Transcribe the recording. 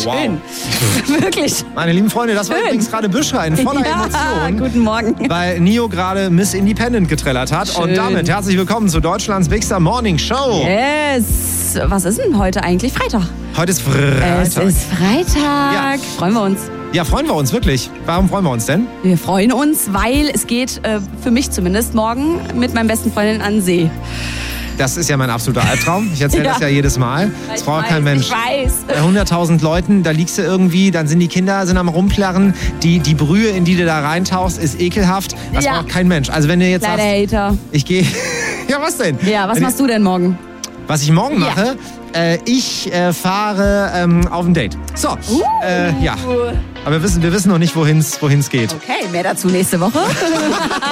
Schön. Wow. Wirklich. Meine lieben Freunde, das war Schön. übrigens gerade Büschrein voller Emotionen. Guten Morgen. Weil Nio gerade Miss Independent getrellert hat. Schön. Und damit herzlich willkommen zu Deutschlands Big Star Morning Show. Yes. Was ist denn heute eigentlich? Freitag. Heute ist Freitag. Es ist Freitag. Ja. Freuen wir uns. Ja, freuen wir uns wirklich. Warum freuen wir uns denn? Wir freuen uns, weil es geht, für mich zumindest, morgen mit meinem besten Freundin an den See. Das ist ja mein absoluter Albtraum. Ich erzähle das ja jedes Mal. Das braucht kein Mensch. Ich weiß. Bei 100.000 Leuten, da liegst du irgendwie, dann sind die Kinder am Rumplärren. Die Brühe, in die du da reintauchst, ist ekelhaft. Das Ja. braucht kein Mensch. Also wenn du jetzt Leider sagst, Hater. ich gehe... Ja, was denn? Ja, was Wenn machst du denn morgen? Was ich morgen Ja. mache? Ich fahre auf ein Date. So, ja. Aber wir wissen noch nicht, wohin es geht. Okay, mehr dazu nächste Woche.